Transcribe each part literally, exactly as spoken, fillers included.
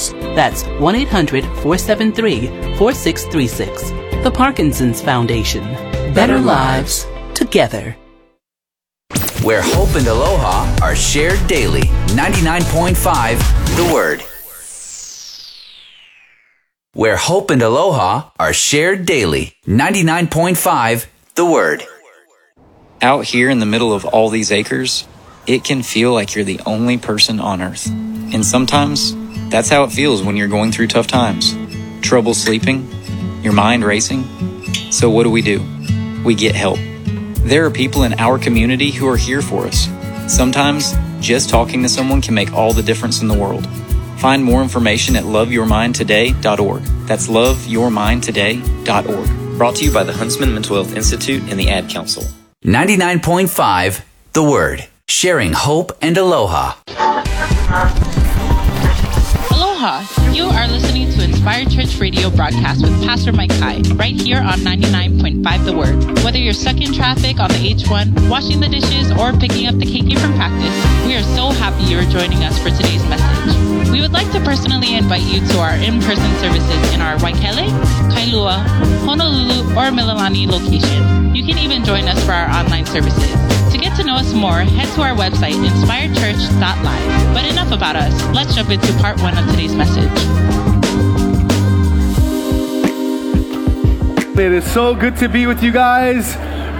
Lives. That's one eight hundred four seven three four six three six. The Parkinson's Foundation. Better lives together. Where hope and aloha are shared daily. ninety-nine point five The Word. Where hope and aloha are shared daily. ninety-nine point five The Word. Out here in the middle of all these acres, it can feel like you're the only person on earth. And sometimes, that's how it feels when you're going through tough times. Trouble sleeping, your mind racing. So what do we do? We get help. There are people in our community who are here for us. Sometimes, just talking to someone can make all the difference in the world. Find more information at love your mind today dot org. That's love your mind today dot org. Brought to you by the Huntsman Mental Health Institute and the Ad Council. ninety-nine point five The Word. Sharing hope and aloha. Aloha! You are listening to Inspired Church Radio broadcast with Pastor Mike Kai, right here on ninety-nine point five The Word. Whether you're stuck in traffic on the H one, washing the dishes, or picking up the K K from practice, we are so happy you're joining us for today's message. We would like to personally invite you to our in-person services in our Waikele, Kailua, Honolulu, or Mililani location. You can even join us for our online services. To get to know us more, head to our website, inspired church dot live. But enough about us. Let's jump into part one of today's message. It is so good to be with you guys.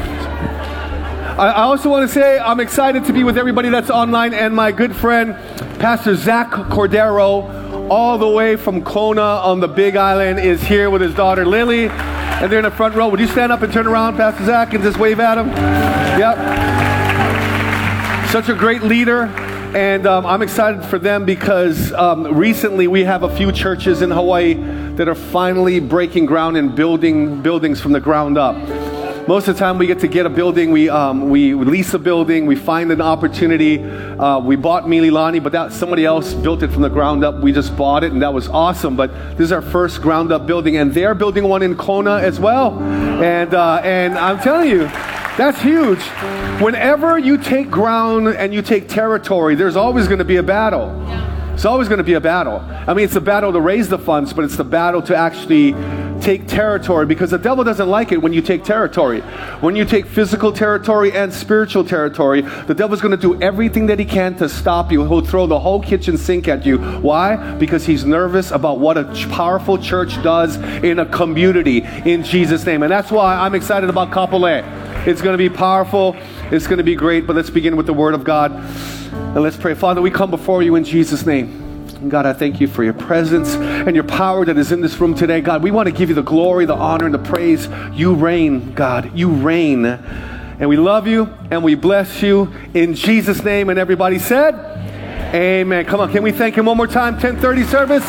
I also want to say I'm excited to be with everybody that's online, and my good friend, Pastor Zach Cordero, all the way from Kona on the Big Island, is here with his daughter Lily, and they're in the front row. Would you stand up and turn around, Pastor Zach, and just wave at them? Yep. Such a great leader, and um, I'm excited for them because um, recently we have a few churches in Hawaii that are finally breaking ground and building buildings from the ground up. Most of the time we get to get a building, we um, we lease a building, we find an opportunity. Uh, we bought Mililani, but that somebody else built it from the ground up. We just bought it, and that was awesome. But this is our first ground up building, and they're building one in Kona as well. And uh, and I'm telling you, that's huge. Whenever you take ground and you take territory, there's always going to be a battle. It's always going to be a battle. I mean, it's a battle to raise the funds, but it's the battle to actually take territory, because the devil doesn't like it when you take territory. When you take physical territory and spiritual territory, the devil's going to do everything that he can to stop you. He'll throw the whole kitchen sink at you. Why? Because he's nervous about what a powerful church does in a community in Jesus' name. And that's why I'm excited about Kapolei. It's going to be powerful. It's going to be great. But let's begin with the Word of God. And let's pray. Father, we come before you in Jesus' name. God, I thank you for your presence and your power that is in this room today. God, we want to give you the glory, the honor, and the praise. You reign, God. You reign. And we love you and we bless you in Jesus' name. And everybody said, Amen. Amen. Come on, can we thank him one more time? ten thirty service.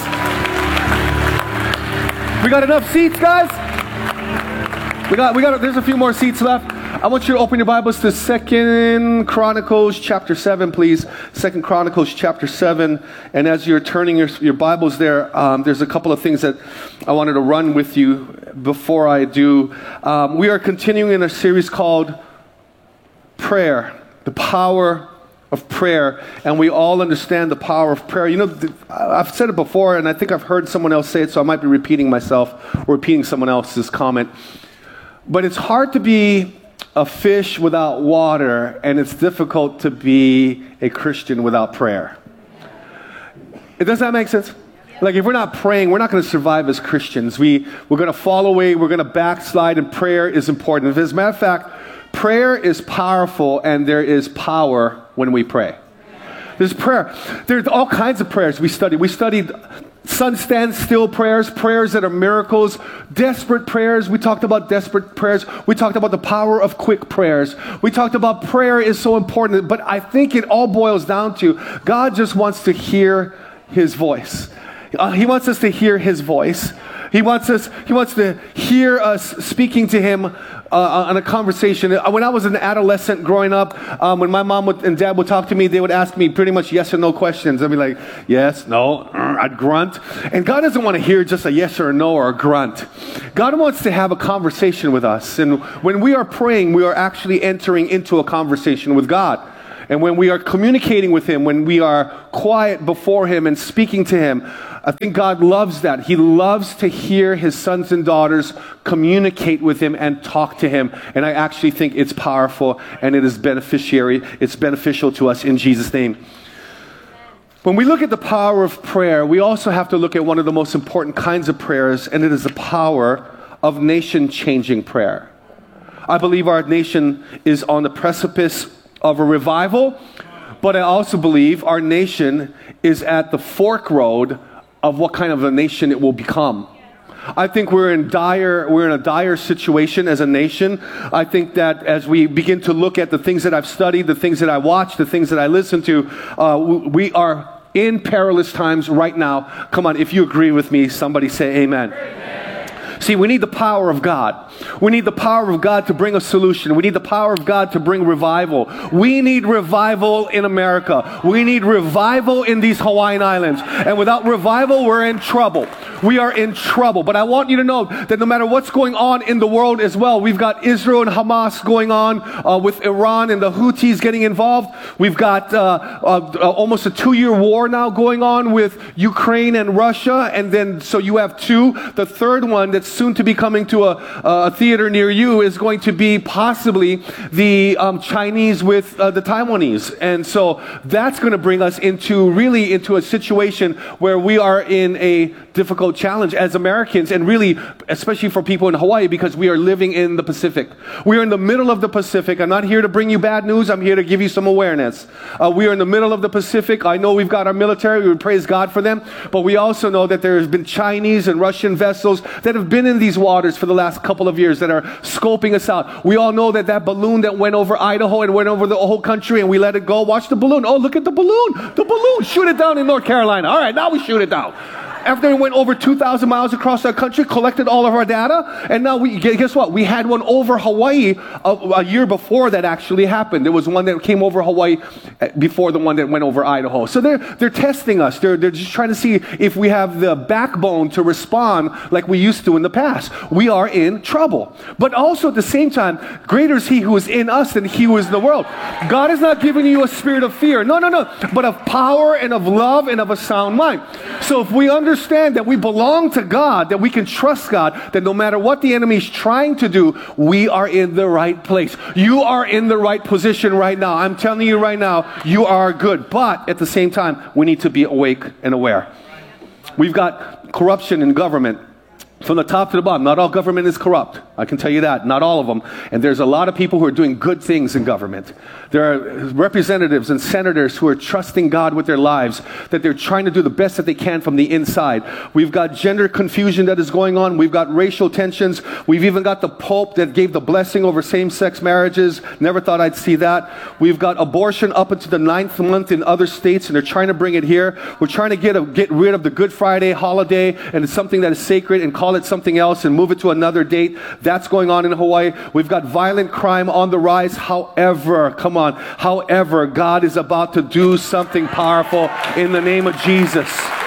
We got enough seats, guys? We got, we got, there's a few more seats left. I want you to open your Bibles to Second Chronicles chapter seven, please. Second Chronicles chapter seven. And as you're turning your, your Bibles there, um, there's a couple of things that I wanted to run with you before I do. Um, we are continuing in a series called Prayer, the Power of Prayer. And we all understand the power of prayer. You know, I've said it before, and I think I've heard someone else say it, so I might be repeating myself or repeating someone else's comment. But it's hard to be a fish without water, and it's difficult to be a Christian without prayer. Does that make sense? Like, if we're not praying, we're not going to survive as Christians. We, we're going to fall away, we're going to backslide, and prayer is important. As a matter of fact, prayer is powerful, and there is power when we pray. There's prayer. There's all kinds of prayers we study. We studied sun stand still prayers, prayers that are miracles, desperate prayers. We talked about desperate prayers. We talked about the power of quick prayers. We talked about prayer is so important, but I think it all boils down to God just wants to hear his voice. Uh, he wants us to hear his voice. He wants us, he wants to hear us speaking to him uh, on a conversation. When I was an adolescent growing up, um, when my mom would, and dad would talk to me, they would ask me pretty much yes or no questions. I'd be like, yes, no, I'd grunt. And God doesn't want to hear just a yes or a no or a grunt. God wants to have a conversation with us. And when we are praying, we are actually entering into a conversation with God. And when we are communicating with him, when we are quiet before him and speaking to him, I think God loves that. He loves to hear his sons and daughters communicate with him and talk to him. And I actually think it's powerful and it is beneficiary. It's beneficial to us in Jesus' name. When we look at the power of prayer, we also have to look at one of the most important kinds of prayers, and it is the power of nation-changing prayer. I believe our nation is on the precipice of a revival, but I also believe our nation is at the fork road of what kind of a nation it will become. I think we're in dire, we're in a dire situation as a nation. I think that as we begin to look at the things that I've studied, the things that I watch, the things that I listen to, uh, we are in perilous times right now. Come on, if you agree with me, somebody say amen. Amen. See, we need the power of God. We need the power of God to bring a solution. We need the power of God to bring revival. We need revival in America. We need revival in these Hawaiian Islands. And without revival, we're in trouble. We are in trouble. But I want you to know that no matter what's going on in the world as well, we've got Israel and Hamas going on uh, with Iran and the Houthis getting involved. We've got uh, uh, uh, almost a two-year war now going on with Ukraine and Russia. And then, so you have two. The third one that's soon to be coming to a, a theater near you is going to be possibly the um, Chinese with uh, the Taiwanese. And so that's going to bring us into really into a situation where we are in a difficult challenge as Americans, and really especially for people in Hawaii, because we are living in the Pacific. We are in the middle of the Pacific. I'm not here to bring you bad news. I'm here to give you some awareness. Uh, we are in the middle of the Pacific. I know we've got our military. We would praise God for them. But we also know that there has been Chinese and Russian vessels that have been in these waters for the last couple of years that are scoping us out. We all know that that balloon that went over Idaho and went over the whole country and we let it go. Watch the balloon. Oh, look at the balloon. The balloon. Shoot it down in North Carolina. All right, now we shoot it down. After it went over two thousand miles across our country, collected all of our data, and now we, guess what? We had one over Hawaii a, a year before that actually happened. There was one that came over Hawaii before the one that went over Idaho. So they're, they're testing us. They're, they're just trying to see if we have the backbone to respond like we used to in the past. We are in trouble. But also at the same time, greater is he who is in us than he who is in the world. God has not given you a spirit of fear. No, no, no. But of power and of love and of a sound mind. So if we understand Understand that we belong to God, that we can trust God, that no matter what the enemy is trying to do, we are in the right place. You are in the right position right now. I'm telling you right now, you are good. But at the same time, we need to be awake and aware. We've got corruption in government. From the top to the bottom, not all government is corrupt. I can tell you that, not all of them. And there's a lot of people who are doing good things in government. There are representatives and senators who are trusting God with their lives, that they're trying to do the best that they can from the inside. We've got gender confusion that is going on. We've got racial tensions. We've even got the Pope that gave the blessing over same-sex marriages. Never thought I'd see that. We've got abortion up into the ninth month in other states, and they're trying to bring it here. We're trying to get, a, get rid of the Good Friday holiday, and it's something that is sacred, and call it something else and move it to another date. That's going on in Hawaii. We've got violent crime on the rise. However, come on, however, God is about to do something powerful in the name of Jesus.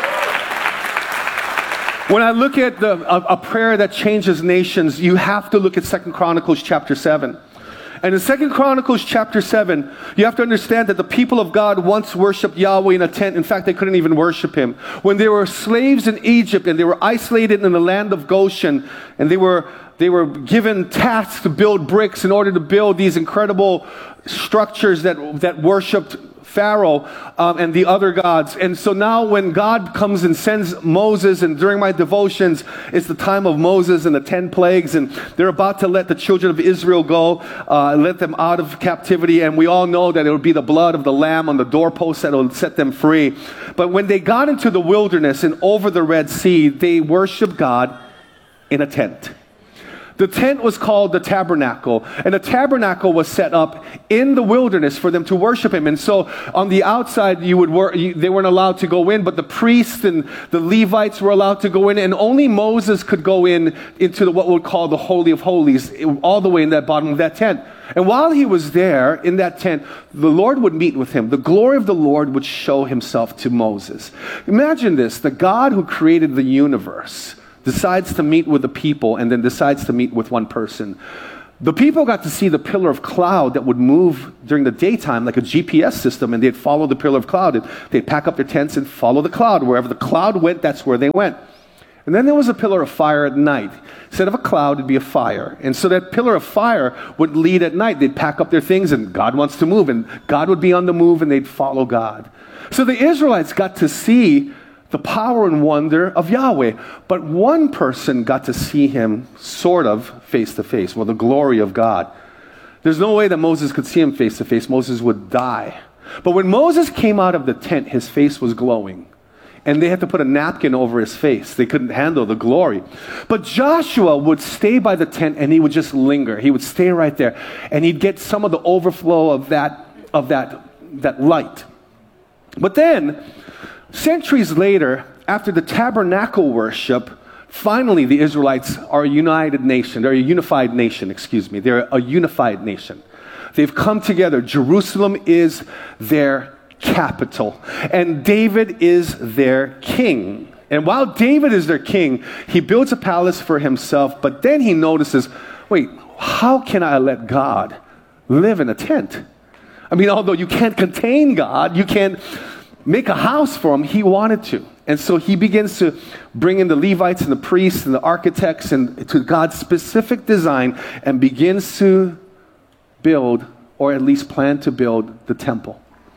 When I look at the, a, a prayer that changes nations, you have to look at Second Chronicles chapter seven. And in Second Chronicles chapter seven, you have to understand that the people of God once worshipped Yahweh in a tent. In fact, they couldn't even worship him. When they were slaves in Egypt and they were isolated in the land of Goshen, and they were they were given tasks to build bricks in order to build these incredible structures that that worshipped Pharaoh um, and the other gods. And so now when God comes and sends Moses, and during my devotions, it's the time of Moses and the ten plagues, and they're about to let the children of Israel go, uh, let them out of captivity, and we all know that it would be the blood of the lamb on the doorpost that will set them free. But when they got into the wilderness and over the Red Sea, they worshiped God in a tent. The tent was called the tabernacle, and the tabernacle was set up in the wilderness for them to worship him. And so on the outside, you would wor- you, they weren't allowed to go in, but the priests and the Levites were allowed to go in, and only Moses could go in into the, what we'll call the Holy of Holies, all the way in that bottom of that tent. And while he was there in that tent, the Lord would meet with him. The glory of the Lord would show himself to Moses. Imagine this, the God who created the universe decides to meet with the people and then decides to meet with one person. The people got to see the pillar of cloud that would move during the daytime like a G P S system, and they'd follow the pillar of cloud. And they'd pack up their tents and follow the cloud. Wherever the cloud went, that's where they went. And then there was a pillar of fire at night. Instead of a cloud, it'd be a fire. And so that pillar of fire would lead at night. They'd pack up their things, and God wants to move, and God would be on the move, and they'd follow God. So the Israelites got to see the power and wonder of Yahweh. But one person got to see him sort of face to face. Well, the glory of God. There's no way that Moses could see him face to face. Moses would die. But when Moses came out of the tent, his face was glowing. And they had to put a napkin over his face. They couldn't handle the glory. But Joshua would stay by the tent, and he would just linger. He would stay right there. And he'd get some of the overflow of that, of that, that light. But then, centuries later, after the tabernacle worship, finally the Israelites are a united nation. They're a unified nation, excuse me. They're a unified nation. They've come together. Jerusalem is their capital. And David is their king. And while David is their king, he builds a palace for himself, but then he notices, wait, how can I let God live in a tent? I mean, although you can't contain God, you can't make a house for him, he wanted to. And so he begins to bring in the Levites and the priests and the architects and to God's specific design and begins to build, or at least plan to build, the temple.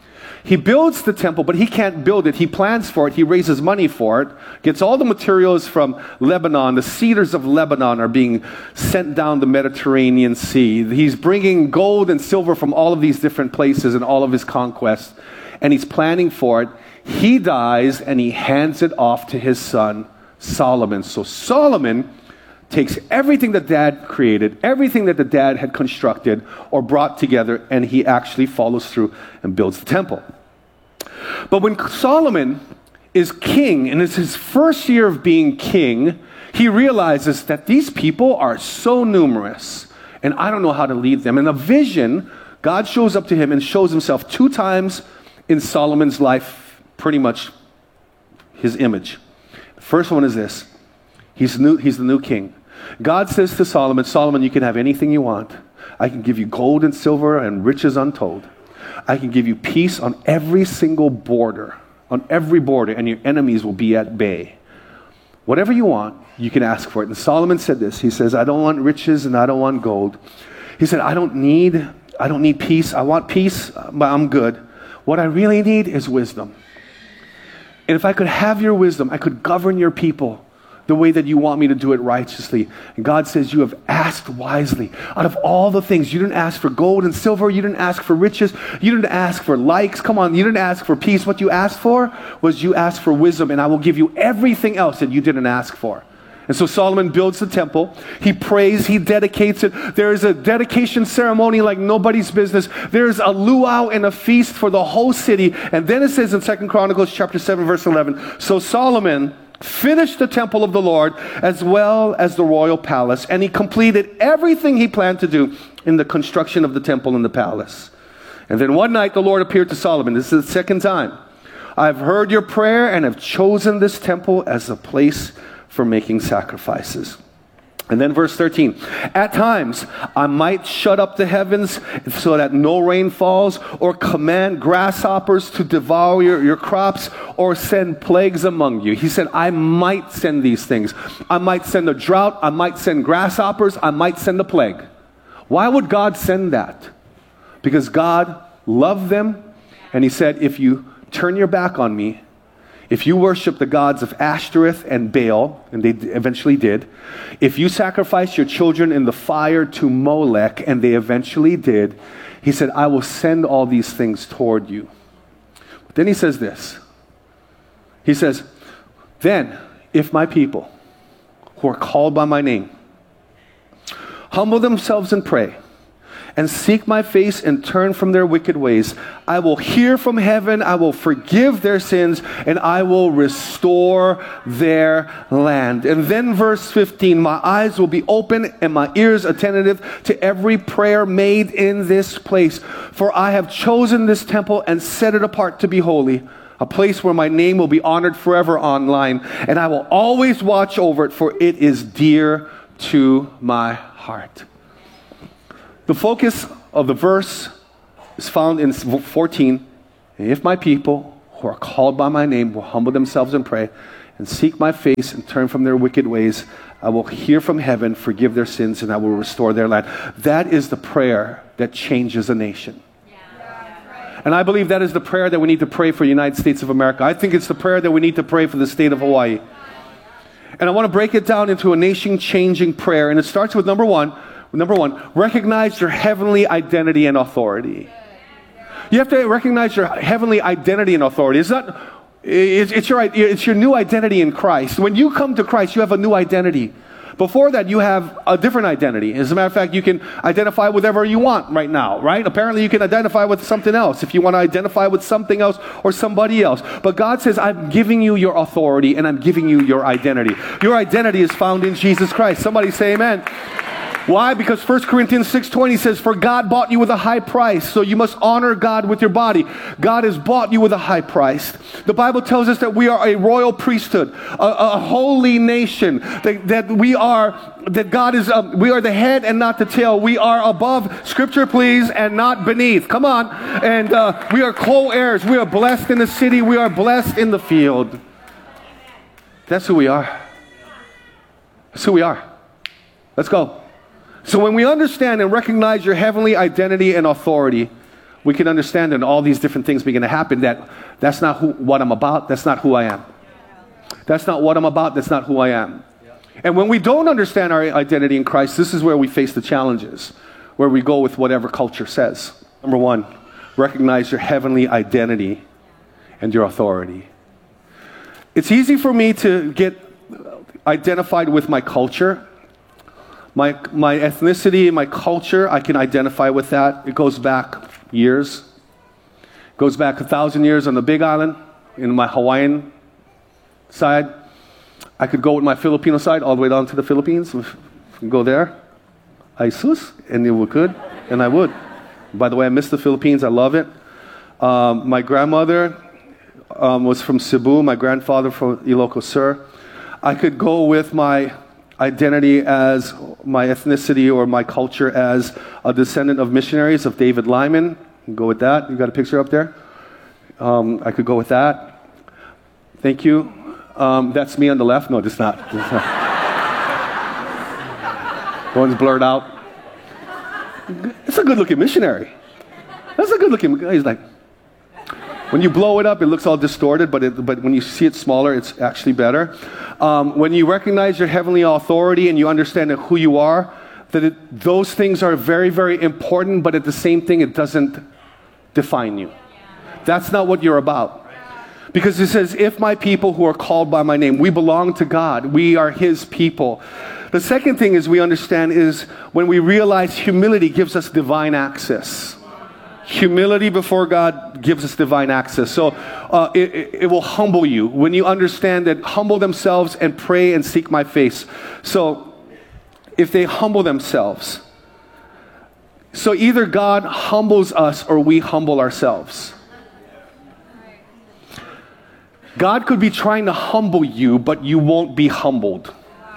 He builds the temple, but he can't build it. He plans for it. He raises money for it, gets all the materials from Lebanon. The cedars of Lebanon are being sent down the Mediterranean Sea. He's bringing gold and silver from all of these different places and all of his conquests, and he's planning for it. He dies, and he hands it off to his son, Solomon. So Solomon takes everything that dad created, everything that the dad had constructed or brought together, and he actually follows through and builds the temple. But when Solomon is king, and it's his first year of being king, he realizes that these people are so numerous, and I don't know how to lead them. In a vision, God shows up to him and shows himself two times in Solomon's life, pretty much his image. The first one is this. He's, new, he's the new king. God says to Solomon, Solomon, you can have anything you want. I can give you gold and silver and riches untold. I can give you peace on every single border, on every border, and your enemies will be at bay. Whatever you want, you can ask for it. And Solomon said this. He says, I don't want riches and I don't want gold. He said, I don't need, I don't need peace. I want peace, but I'm good. What I really need is wisdom. And if I could have your wisdom, I could govern your people the way that you want me to do it righteously. And God says, you have asked wisely. Out of all the things, you didn't ask for gold and silver. You didn't ask for riches. You didn't ask for likes. Come on, you didn't ask for peace. What you asked for was you asked for wisdom, and I will give you everything else that you didn't ask for. And so Solomon builds the temple. He prays. He dedicates it. There is a dedication ceremony like nobody's business. There's a luau and a feast for the whole city. And then it says in Second Chronicles chapter seven, verse eleven, so Solomon finished the temple of the Lord as well as the royal palace, and he completed everything he planned to do in the construction of the temple and the palace. And then one night the Lord appeared to Solomon. This is the second time. I've heard your prayer and have chosen this temple as a place for making sacrifices. And then verse thirteen, at times I might shut up the heavens so that no rain falls, or command grasshoppers to devour your, your crops, or send plagues among you. He said, I might send these things. I might send a drought. I might send grasshoppers. I might send a plague. Why would God send that? Because God loved them, and he said, if you turn your back on me, if you worship the gods of Ashtoreth and Baal, and they eventually did, if you sacrifice your children in the fire to Molech, and they eventually did, he said, I will send all these things toward you. But then he says this. He says, then if my people who are called by my name humble themselves and pray, and seek my face and turn from their wicked ways, I will hear from heaven, I will forgive their sins, and I will restore their land. And then verse fifteen, my eyes will be open and my ears attentive to every prayer made in this place. For I have chosen this temple and set it apart to be holy, a place where my name will be honored forever online, and I will always watch over it, for it is dear to my heart. The focus of the verse is found in fourteen. If my people who are called by my name will humble themselves and pray and seek my face and turn from their wicked ways, I will hear from heaven, forgive their sins, and I will restore their land. That is the prayer that changes a nation. And I believe that is the prayer that we need to pray for the United States of America. I think it's the prayer that we need to pray for the state of Hawaii. And I want to break it down into a nation-changing prayer. And it starts with number one. Number one, recognize your heavenly identity and authority. You have to recognize your heavenly identity and authority. It's not, it's, it's, your, it's your new identity in Christ. When you come to Christ, you have a new identity. Before that, you have a different identity. As a matter of fact, you can identify with whatever you want right now, right? Apparently, you can identify with something else if you want to identify with something else or somebody else. But God says, I'm giving you your authority and I'm giving you your identity. Your identity is found in Jesus Christ. Somebody say amen. Why? Because First Corinthians six twenty says, for God bought you with a high price, so you must honor God with your body. God has bought you with a high price. The Bible tells us that we are a royal priesthood, a, a holy nation, that, that we are, that God is, uh, we are the head and not the tail. We are above, scripture please, and not beneath. Come on. And uh, we are co-heirs. We are blessed in the city. We are blessed in the field. That's who we are. That's who we are. Let's go. So when we understand and recognize your heavenly identity and authority, we can understand that all these different things begin to happen, that that's not who, what I'm about, that's not who I am. That's not what I'm about, that's not who I am. And when we don't understand our identity in Christ, this is where we face the challenges, where we go with whatever culture says. Number one, recognize your heavenly identity and your authority. It's easy for me to get identified with my culture. My, my ethnicity, my culture, I can identify with that. It goes back years. It goes back a thousand years on the Big Island, in my Hawaiian side. I could go with my Filipino side all the way down to the Philippines. Go there. Isus, and it would could, and I would. By the way, I miss the Philippines. I love it. Um, my grandmother um, was from Cebu. My grandfather from Ilocos Sur. I could go with my identity as my ethnicity or my culture as a descendant of missionaries of David Lyman. Go with that. You got a picture up there? Um, I could go with that. Thank you. Um, that's me on the left. No, it's not. It's not. One's blurred out. It's a good-looking missionary. That's a good-looking guy. He's like, when you blow it up, it looks all distorted, but it, but when you see it smaller, it's actually better. Um, when you recognize your heavenly authority and you understand who you are, that it, those things are very, very important, but at the same thing, it doesn't define you. That's not what you're about. Because it says, if my people who are called by my name, we belong to God. We are his people. The second thing is we understand is when we realize humility gives us divine access. Humility before God gives us divine access. So uh, it, it, it will humble you when you understand that humble themselves and pray and seek my face. So if they humble themselves, so either God humbles us or we humble ourselves. God could be trying to humble you, but you won't be humbled.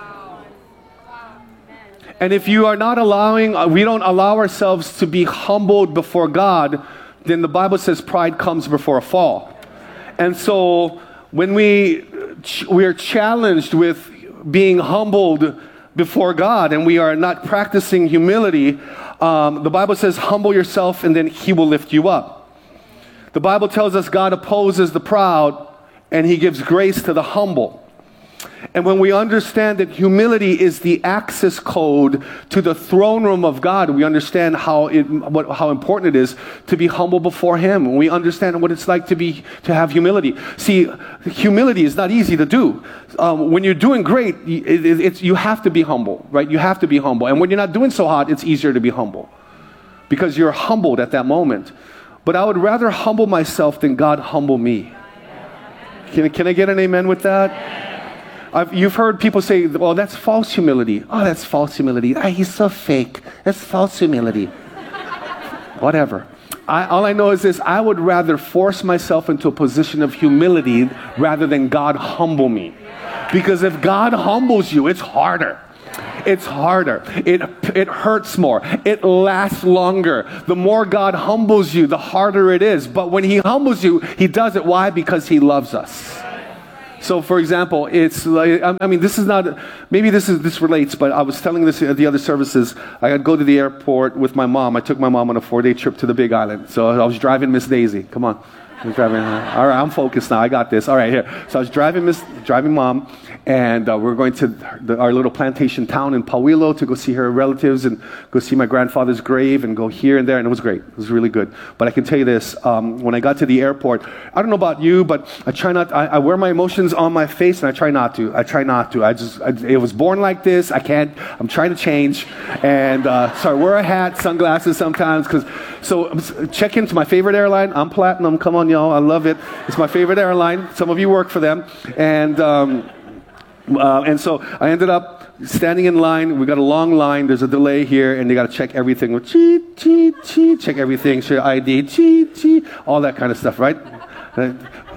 And if you are not allowing, we don't allow ourselves to be humbled before God, then the Bible says pride comes before a fall. And so when we we are challenged with being humbled before God and we are not practicing humility, um, the Bible says humble yourself and then he will lift you up. The Bible tells us God opposes the proud and he gives grace to the humble. And when we understand that humility is the access code to the throne room of God, we understand how it, what, how important it is to be humble before him. We understand what it's like to be to have humility. See, humility is not easy to do. Um, when you're doing great, it, it, it's, you have to be humble, right? You have to be humble. And when you're not doing so hot, it's easier to be humble because you're humbled at that moment. But I would rather humble myself than God humble me. Can, can I get an amen with that? I've, you've heard people say, well, that's false humility. Oh, that's false humility. Ah, he's so fake. That's false humility. Whatever. I, all I know is this, I would rather force myself into a position of humility rather than God humble me. Because if God humbles you, it's harder. It's harder. It, it hurts more. It lasts longer. The more God humbles you, the harder it is. But when he humbles you, he does it. Why? Because he loves us. So, for example, it's like, I mean, this is not, maybe this is this relates, but I was telling this at the other services. I had to go to the airport with my mom. I took my mom on a four-day trip to the Big Island. So I was driving Miss Daisy. Come on. I was driving. All right, I'm focused now. I got this. All right, here. So I was driving Miss, driving Mom, and uh, we we're going to the, our little plantation town in Pauilo to go see her relatives and go see my grandfather's grave and go here and there, and it was great. It was really good. But I can tell you this, um, when I got to the airport, I don't know about you, but I try not, I, I wear my emotions on my face, and I try not to. I try not to. I just, I, it was born like this. I can't, I'm trying to change. And uh, so I wear a hat, sunglasses sometimes, because, so check into my favorite airline. I'm Platinum. Come on, y'all. I love it. It's my favorite airline. Some of you work for them. And, um, Uh, and so I ended up standing in line. We got a long line. There's a delay here, and they got to check everything with cheat, cheat, cheat, check everything, show your I D, cheat, cheat, all that kind of stuff, right? right?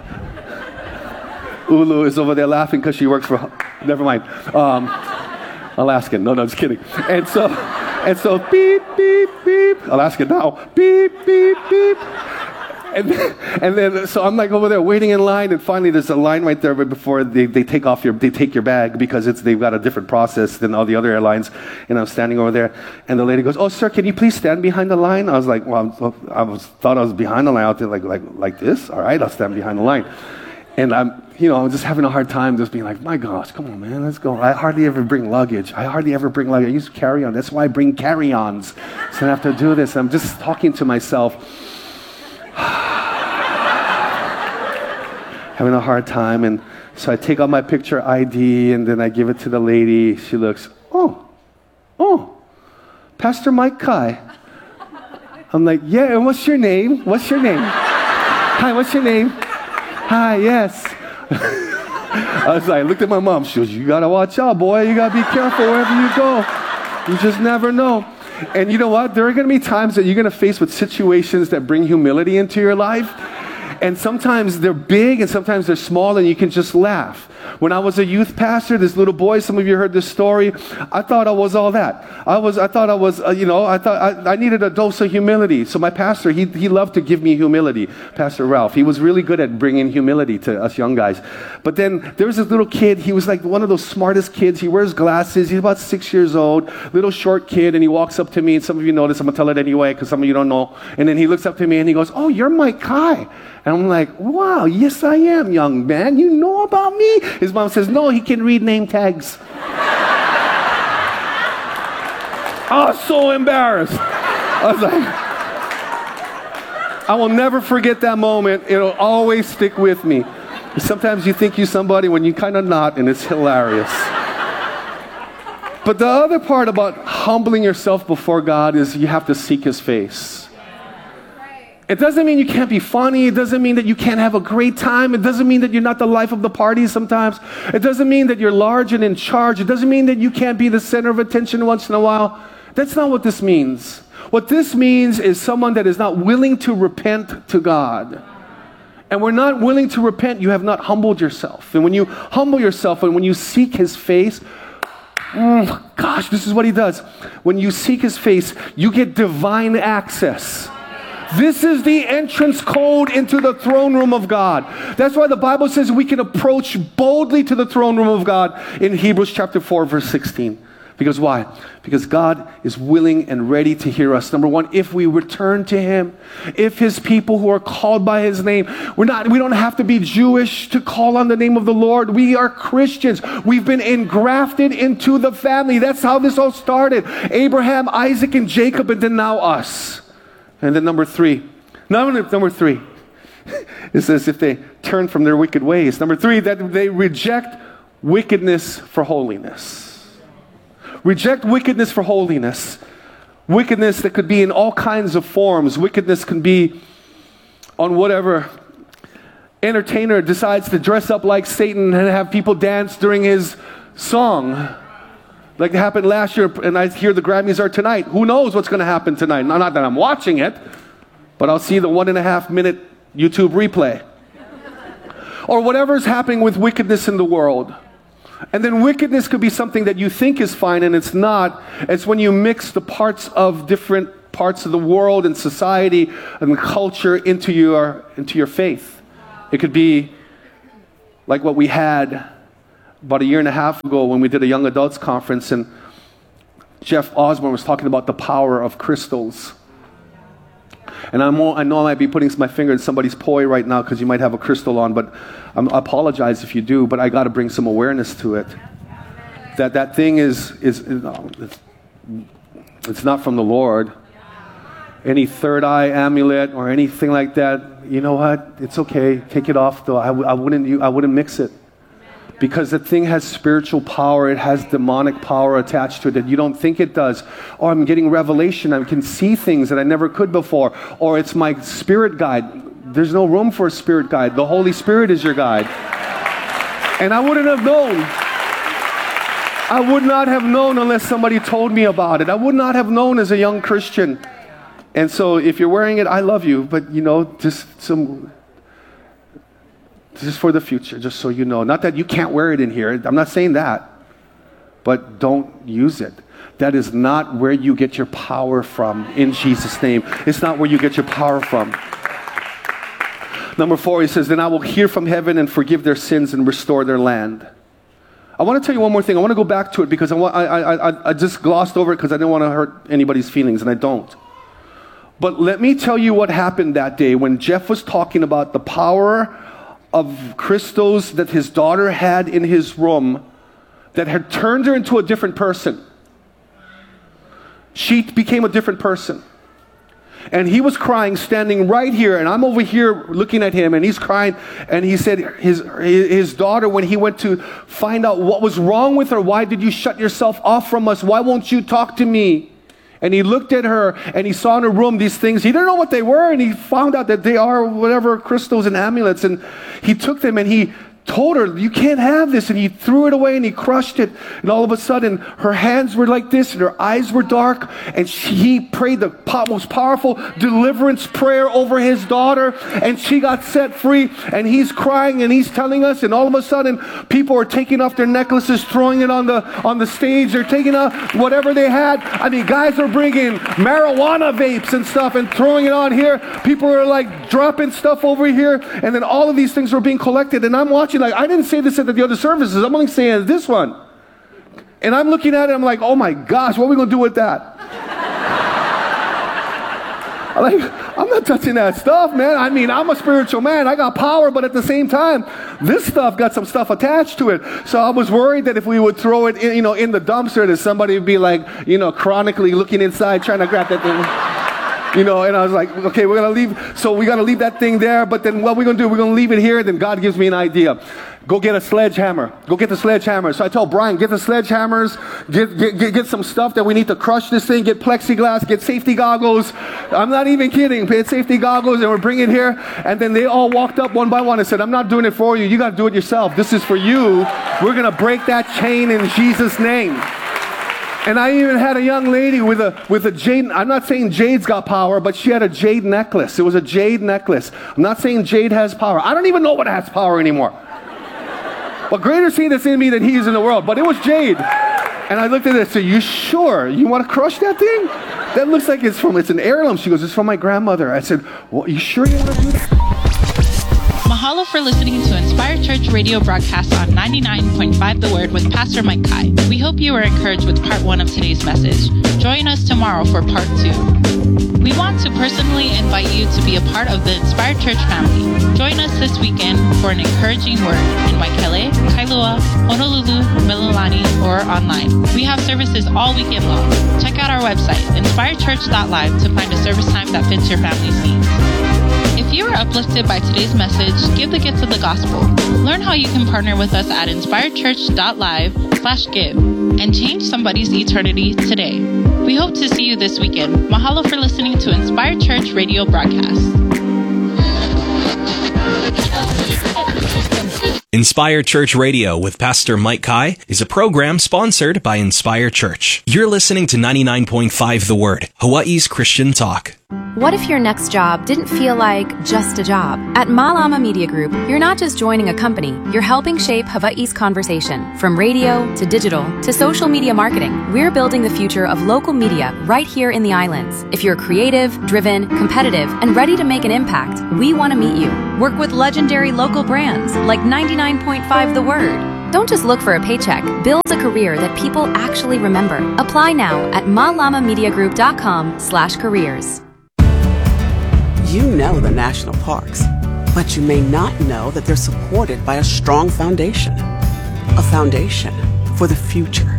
Ulu is over there laughing because she works for. Never mind. Um, Alaskan. No, no, just kidding. And so, and so, beep, beep, beep. Alaskan now. Beep, beep, beep. And then, and then, so I'm like over there waiting in line, and finally there's a line right there right before they, they take off your, they take your bag because it's, they've got a different process than all the other airlines. And I'm standing over there, and the lady goes, "Oh, sir, can you please stand behind the line?" I was like, well, I was, thought I was behind the line out there, like, like, like this. All right, I'll stand behind the line. And I'm, you know, I'm just having a hard time just being like, my gosh, come on, man, let's go. I hardly ever bring luggage. I hardly ever bring luggage. I use carry-on. That's why I bring carry-ons. So I have to do this. I'm just talking to myself. Having a hard time, and so I take out my picture I D, and then I give it to the lady. She looks, oh, oh, Pastor Mike Kai. I'm like, yeah, and what's your name? What's your name? Hi, what's your name? Hi, yes. I was like, I looked at my mom. She goes, you gotta watch out, boy. You gotta be careful wherever you go. You just never know. And you know what? There are gonna be times that you're gonna face with situations that bring humility into your life. And sometimes they're big and sometimes they're small, and you can just laugh. When I was a youth pastor, this little boy, some of you heard this story, I thought I was all that. I was, I thought I was, uh, you know, I thought I, I needed a dose of humility. So my pastor, he, he loved to give me humility, Pastor Ralph. He was really good at bringing humility to us young guys. But then there was this little kid, he was like one of those smartest kids. He wears glasses, he's about six years old, little short kid, and he walks up to me, and some of you know this, I'm going to tell it anyway, because some of you don't know. And then he looks up to me and he goes, oh, you're Mike Kai. And I'm like, wow, yes I am, young man. You know about me? His mom says, no, he can read name tags. I was so embarrassed. I was like, I will never forget that moment. It'll always stick with me. Sometimes you think you're somebody when you're kind of not, and it's hilarious. But the other part about humbling yourself before God is you have to seek his face. It doesn't mean you can't be funny. It doesn't mean that you can't have a great time. It doesn't mean that you're not the life of the party sometimes. It doesn't mean that you're large and in charge. It doesn't mean that you can't be the center of attention once in a while. That's not what this means. What this means is someone that is not willing to repent to God. And we're not willing to repent, you have not humbled yourself. And when you humble yourself and when you seek his face, mm, gosh, this is what he does. When you seek his face, you get divine access. This is the entrance code into the throne room of God. That's why the Bible says we can approach boldly to the throne room of God in Hebrews chapter four, verse sixteen. Because why? Because God is willing and ready to hear us. Number one, if we return to him, if his people who are called by his name, we're not, we don't have to be Jewish to call on the name of the Lord. We are Christians. We've been engrafted into the family. That's how this all started. Abraham, Isaac, and Jacob, and then now us. And then number three, number, number three, it says if they turn from their wicked ways. Number three, that they reject wickedness for holiness. Reject wickedness for holiness. Wickedness that could be in all kinds of forms. Wickedness can be on whatever entertainer decides to dress up like Satan and have people dance during his song. Like it happened last year, and I hear the Grammys are tonight. Who knows what's going to happen tonight? Not, not that I'm watching it, but I'll see the one and a half minute YouTube replay. Or whatever's happening with wickedness in the world. And then wickedness could be something that you think is fine and it's not. It's when you mix the parts of different parts of the world and society and culture into your into your faith. It could be like what we had about a year and a half ago when we did a young adults conference, and Jeff Osborne was talking about the power of crystals. And I'm, I know I might be putting my finger in somebody's poi right now because you might have a crystal on, but I'm, I apologize if you do, but I got to bring some awareness to it. That that thing is, is it's, it's not from the Lord. Any third eye amulet or anything like that, you know what? It's okay. Take it off, though. I, I wouldn't. I wouldn't mix it, because the thing has spiritual power. It has demonic power attached to it that you don't think it does. Or I'm getting revelation. I can see things that I never could before. Or it's my spirit guide. There's no room for a spirit guide. The Holy Spirit is your guide. And I wouldn't have known. I would not have known unless somebody told me about it. I would not have known as a young Christian. And so if you're wearing it, I love you, but you know, just some, just for the future, just so you know. Not that you can't wear it in here. I'm not saying that. But don't use it. That is not where you get your power from, in Jesus' name. It's not where you get your power from. Number four, he says, then I will hear from heaven and forgive their sins and restore their land. I want to tell you one more thing. I want to go back to it because I, want, I, I, I just glossed over it because I didn't want to hurt anybody's feelings, and I don't. But let me tell you what happened that day when Jeff was talking about the power of crystals that his daughter had in his room that had turned her into a different person. She became a different person. And he was crying standing right here, and I'm over here looking at him, and he's crying, and he said his, his daughter, when he went to find out what was wrong with her, why did you shut yourself off from us? Why won't you talk to me? And he looked at her, and he saw in her room these things. He didn't know what they were, and he found out that they are whatever crystals and amulets. And he took them, and he told her, you can't have this. And he threw it away, and he crushed it. And all of a sudden, her hands were like this, and her eyes were dark. And she, he prayed the most powerful deliverance prayer over his daughter, and she got set free. And he's crying, and he's telling us, and all of a sudden, people are taking off their necklaces, throwing it on the on the stage. They're taking off whatever they had. I mean, guys are bringing marijuana vapes and stuff and throwing it on here. People are like dropping stuff over here, and then all of these things were being collected. And I'm watching like, I didn't say this at the other services. I'm only saying this one. And I'm looking at it, I'm like, oh my gosh, what are we going to do with that? I'm like, I'm not touching that stuff, man. I mean, I'm a spiritual man. I got power, but at the same time, this stuff got some stuff attached to it. So I was worried that if we would throw it in, you know, in the dumpster, that somebody would be like, you know, chronically looking inside, trying to grab that thing. You know, and I was like, okay, we're going to leave. So we got to leave that thing there. But then what we're going to do, we're going to leave it here. Then God gives me an idea. Go get a sledgehammer. Go get the sledgehammer. So I tell Brian, get the sledgehammers. Get, get, get, get some stuff that we need to crush this thing. Get plexiglass. Get safety goggles. I'm not even kidding. Get safety goggles, and we're bringing it here. And then they all walked up one by one and said, I'm not doing it for you. You got to do it yourself. This is for you. We're going to break that chain in Jesus' name. And I even had a young lady with a with a jade. I'm not saying jade's got power, but she had a jade necklace. It was a jade necklace. I'm not saying jade has power. I don't even know what has power anymore. But greater is he that's in me than he is in the world. But it was jade. And I looked at it and said, you sure? You want to crush that thing? That looks like it's from, it's an heirloom. She goes, it's from my grandmother. I said, well, you sure you want to do that? Mahalo for listening to Inspired Church radio broadcast on ninety-nine point five The Word with Pastor Mike Kai. We hope you were encouraged with part one of today's message. Join us tomorrow for part two. We want to personally invite you to be a part of the Inspired Church family. Join us this weekend for an encouraging word in Waikele, Kailua, Honolulu, Mililani, or online. We have services all weekend long. Check out our website, inspired church dot live, to find a service time that fits your family's needs. If you were uplifted by today's message, give the gift of the gospel. Learn how you can partner with us at inspired church dot live slash give and change somebody's eternity today. We hope to see you this weekend. Mahalo for listening to Inspired Church radio broadcast. Inspire Church Radio with Pastor Mike Kai is a program sponsored by Inspire Church. You're listening to ninety-nine point five The Word, Hawaii's Christian talk. What if your next job didn't feel like just a job? At Malama Media Group, you're not just joining a company, you're helping shape Hawaii's conversation. From radio to digital to social media marketing, we're building the future of local media right here in the islands. If you're creative, driven, competitive, and ready to make an impact, we want to meet you. Work with legendary local brands like ninety-nine point five The Word. Don't just look for a paycheck. Build a career that people actually remember. Apply now at malamamediagroup.com slash careers. You know the national parks, but you may not know that they're supported by a strong foundation. A foundation for the future.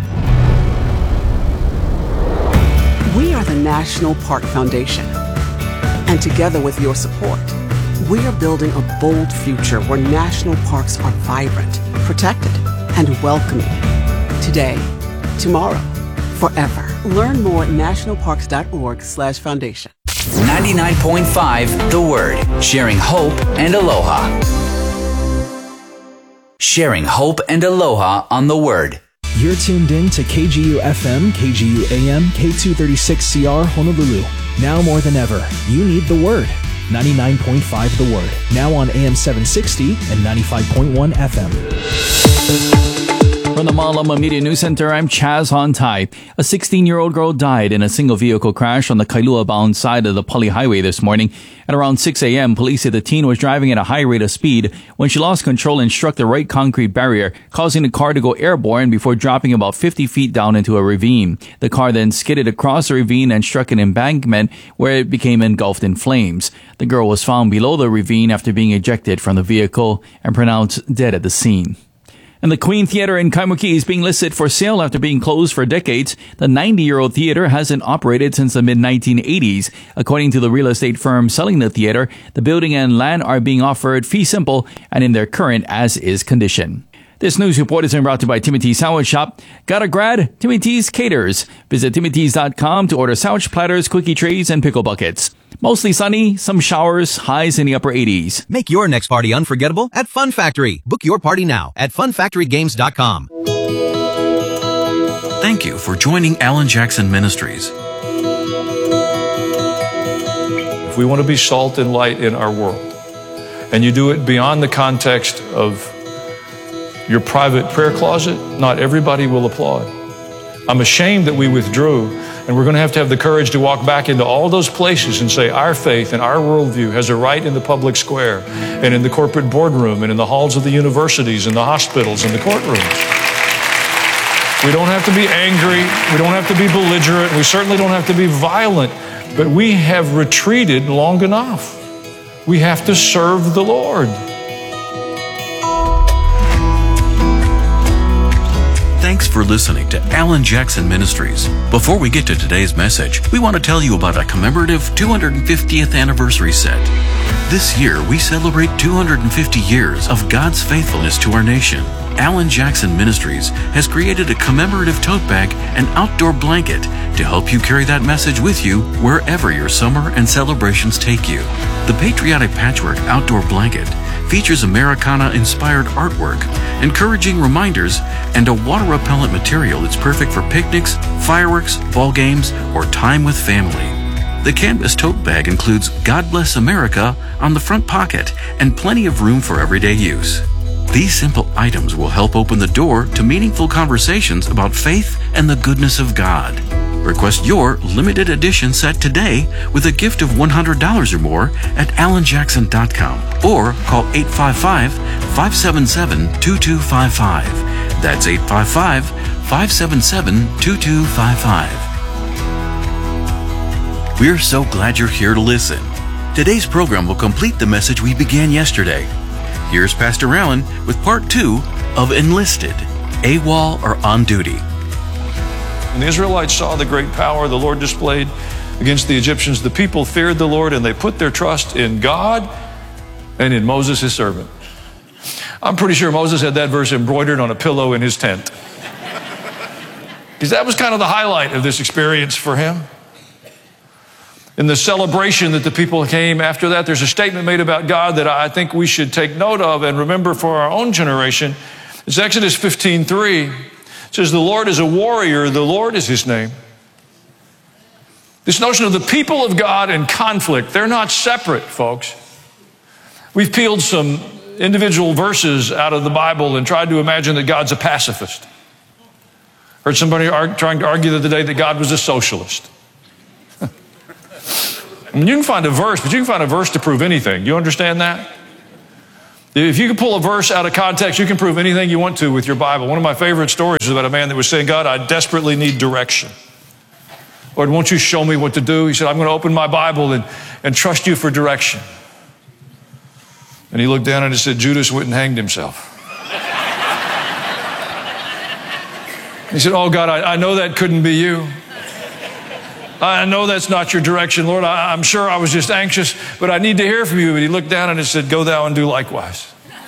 We are the National Park Foundation. And together with your support, we are building a bold future where national parks are vibrant, protected, and welcoming. Today, tomorrow, forever. Learn more at nationalparks.org slash foundation. ninety-nine point five The Word, sharing hope and aloha. Sharing hope and aloha on The Word. You're tuned in to K G U F M, K G U A M, K two thirty-six C R Honolulu. Now more than ever, you need The Word. ninety-nine point five The Word. Now on A M seven sixty and ninety-five point one F M. From the Malama Media News Center, I'm Chaz Hontai. A sixteen-year-old girl died in a single-vehicle crash on the Kailua-bound side of the Pali Highway this morning. At around six a.m., police said the teen was driving at a high rate of speed when she lost control and struck the right concrete barrier, causing the car to go airborne before dropping about fifty feet down into a ravine. The car then skidded across the ravine and struck an embankment where it became engulfed in flames. The girl was found below the ravine after being ejected from the vehicle and pronounced dead at the scene. And the Queen Theatre in Kaimuki is being listed for sale after being closed for decades. The ninety-year-old theater hasn't operated since the mid nineteen eighties. According to the real estate firm selling the theater, the building and land are being offered fee simple and in their current as-is condition. This news report is brought to you by Timothy's Sandwich Shop. Got a grad? Timothy's caters. Visit timothy's dot com to order sandwich platters, cookie trays, and pickle buckets. Mostly sunny, some showers, highs in the upper eighties. Make your next party unforgettable at Fun Factory. Book your party now at fun factory games dot com. Thank you for joining Alan Jackson Ministries. If we want to be salt and light in our world, and you do it beyond the context of your private prayer closet, not everybody will applaud. I'm ashamed that we withdrew, and we're going to have to have the courage to walk back into all those places and say our faith and our worldview has a right in the public square and in the corporate boardroom and in the halls of the universities and the hospitals and the courtrooms. We don't have to be angry. We don't have to be belligerent. We certainly don't have to be violent, but we have retreated long enough. We have to serve the Lord. Thanks for listening to Alan Jackson Ministries. Before we get to today's message, we want to tell you about a commemorative two hundred fiftieth anniversary set. This year, we celebrate two hundred fifty years of God's faithfulness to our nation. Alan Jackson Ministries has created a commemorative tote bag and outdoor blanket to help you carry that message with you wherever your summer and celebrations take you. The Patriotic Patchwork Outdoor Blanket features Americana-inspired artwork, encouraging reminders, and a water-repellent material that's perfect for picnics, fireworks, ball games, or time with family. The canvas tote bag includes God Bless America on the front pocket and plenty of room for everyday use. These simple items will help open the door to meaningful conversations about faith and the goodness of God. Request your limited edition set today with a gift of one hundred dollars or more at alan jackson dot com or call eight five five, five seven seven, two two five five. That's eight five five, five seven seven, two two five five. We're so glad you're here to listen. Today's program will complete the message we began yesterday. Here's Pastor Allen with part two of Enlisted, AWOL or On Duty. When the Israelites saw the great power the Lord displayed against the Egyptians, the people feared the Lord and they put their trust in God and in Moses, his servant. I'm pretty sure Moses had that verse embroidered on a pillow in his tent, because that was kind of the highlight of this experience for him. In the celebration that the people came after that, there's a statement made about God that I think we should take note of and remember for our own generation. It's Exodus fifteen three. It says, the Lord is a warrior, the Lord is his name. This notion of the people of God and conflict, they're not separate, folks. We've peeled some individual verses out of the Bible and tried to imagine that God's a pacifist. Heard somebody argue, trying to argue the other day that God was a socialist. I mean, you can find a verse, but you can find a verse to prove anything. You understand that? If you can pull a verse out of context, you can prove anything you want to with your Bible. One of my favorite stories is about a man that was saying, God, I desperately need direction. Lord, won't you show me what to do? He said, I'm going to open my Bible and, and trust you for direction. And he looked down and he said, Judas went and hanged himself. He said, oh God, I, I know that couldn't be you. I know that's not your direction, Lord. I, I'm sure I was just anxious, but I need to hear from you. But he looked down and he said, go thou and do likewise.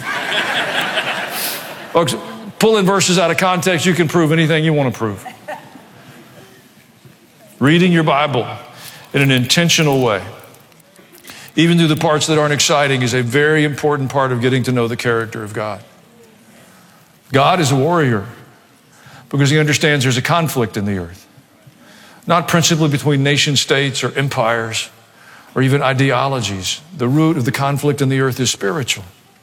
Folks, pulling verses out of context, you can prove anything you want to prove. Reading your Bible in an intentional way, even through the parts that aren't exciting, is a very important part of getting to know the character of God. God is a warrior because he understands there's a conflict in the earth. Not principally between nation states or empires or even ideologies. The root of the conflict in the earth is spiritual.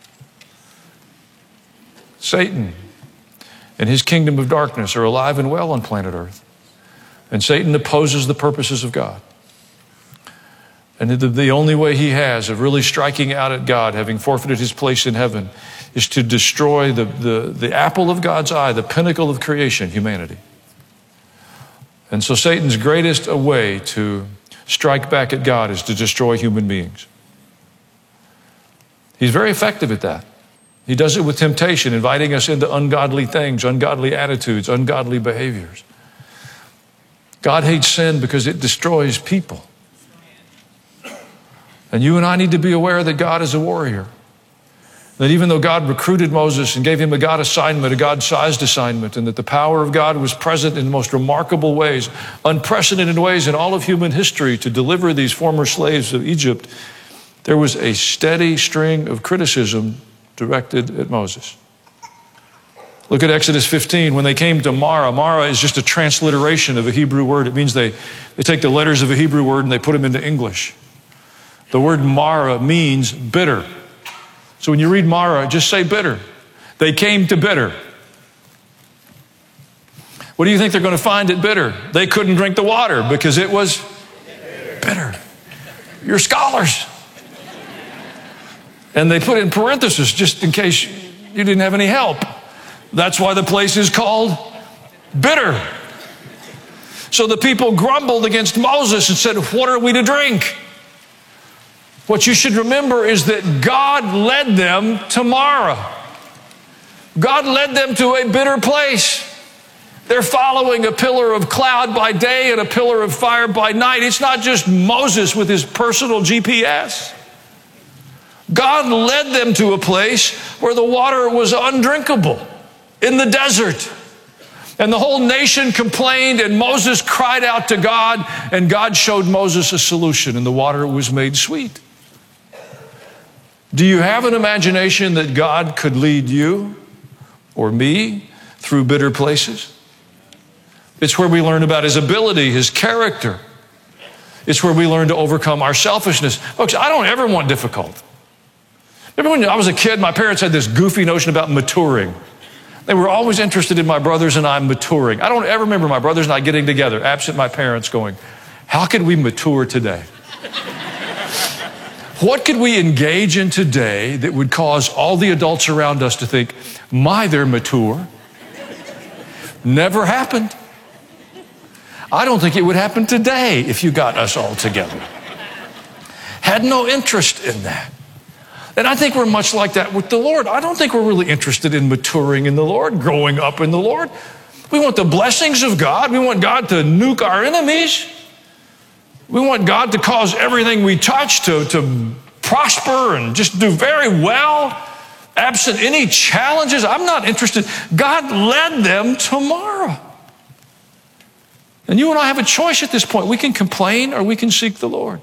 Satan and his kingdom of darkness are alive and well on planet Earth. And Satan opposes the purposes of God. And the, the only way he has of really striking out at God, having forfeited his place in heaven, is to destroy the, the, the apple of God's eye, the pinnacle of creation, humanity. And so Satan's greatest way to strike back at God is to destroy human beings. He's very effective at that. He does it with temptation, inviting us into ungodly things, ungodly attitudes, ungodly behaviors. God hates sin because it destroys people. And you and I need to be aware that God is a warrior. That even though God recruited Moses and gave him a God assignment, a God-sized assignment, and that the power of God was present in the most remarkable ways, unprecedented ways in all of human history to deliver these former slaves of Egypt, there was a steady string of criticism directed at Moses. Look at Exodus fifteen. When they came to Marah, Marah is just a transliteration of a Hebrew word. It means they, they take the letters of a Hebrew word and they put them into English. The word Marah means bitter. So when you read Marah, just say bitter. They came to bitter. What do you think they're going to find at bitter? They couldn't drink the water because it was bitter. You're scholars. And they put in parentheses just in case you didn't have any help. That's why the place is called bitter. So the people grumbled against Moses and said, what are we to drink? What you should remember is that God led them to Marah. God led them to a bitter place. They're following a pillar of cloud by day and a pillar of fire by night. It's not just Moses with his personal G P S. God led them to a place where the water was undrinkable, in the desert. And the whole nation complained, and Moses cried out to God, and God showed Moses a solution, and the water was made sweet. Do you have an imagination that God could lead you or me through bitter places? It's where we learn about his ability, his character. It's where we learn to overcome our selfishness. Folks, I don't ever want difficult. Remember when I was a kid, my parents had this goofy notion about maturing. They were always interested in my brothers and I maturing. I don't ever remember my brothers and I getting together, absent my parents going, how could we mature today? What could we engage in today that would cause all the adults around us to think, my, they're mature? Never happened. I don't think it would happen today if you got us all together. Had no interest in that. And I think we're much like that with the Lord. I don't think we're really interested in maturing in the Lord, growing up in the Lord. We want the blessings of God. We want God to nuke our enemies. We want God to cause everything we touch to, to prosper and just do very well, absent any challenges. I'm not interested. God led them to Marah. And you and I have a choice at this point. We can complain or we can seek the Lord.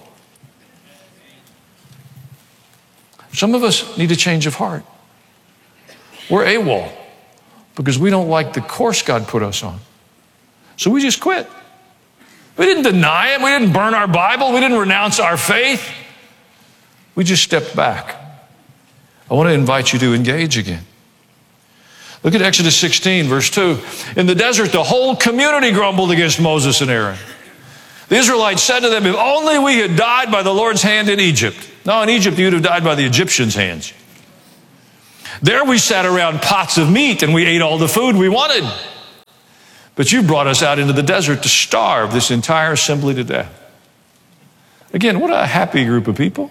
Some of us need a change of heart. We're AWOL because we don't like the course God put us on. So we just quit. We didn't deny it. We didn't burn our Bible. We didn't renounce our faith. We just stepped back. I want to invite you to engage again. Look at Exodus sixteen, verse two. In the desert, the whole community grumbled against Moses and Aaron. The Israelites said to them, if only we had died by the Lord's hand in Egypt. No, in Egypt, you'd have died by the Egyptians' hands. There we sat around pots of meat and we ate all the food we wanted. But you brought us out into the desert to starve this entire assembly to death. Again, what a happy group of people.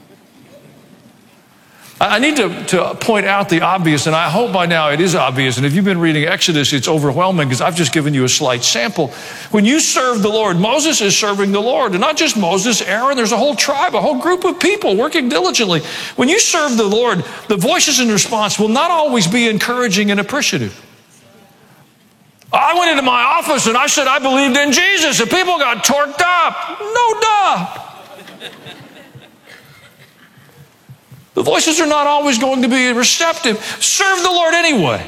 I need to, to point out the obvious, and I hope by now it is obvious. And if you've been reading Exodus, it's overwhelming because I've just given you a slight sample. When you serve the Lord, Moses is serving the Lord. And not just Moses, Aaron, there's a whole tribe, a whole group of people working diligently. When you serve the Lord, the voices in response will not always be encouraging and appreciative. I went into my office and I said I believed in Jesus, and people got torqued up. No duh. The voices are not always going to be receptive. Serve the Lord anyway.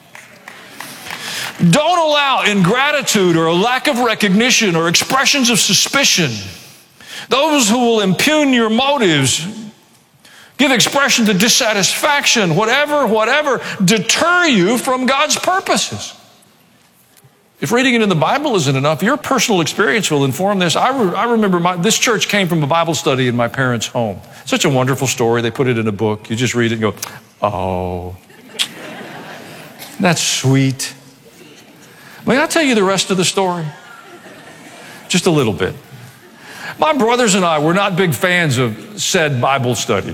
Don't allow ingratitude or a lack of recognition or expressions of suspicion, those who will impugn your motives, give expression to dissatisfaction, whatever, whatever, deter you from God's purposes. If reading it in the Bible isn't enough, your personal experience will inform this. I, re- I remember my, this church came from a Bible study in my parents' home. Such a wonderful story. They put it in a book. You just read it and go, oh, that's sweet. May I tell you the rest of the story? Just a little bit. My brothers and I were not big fans of said Bible study.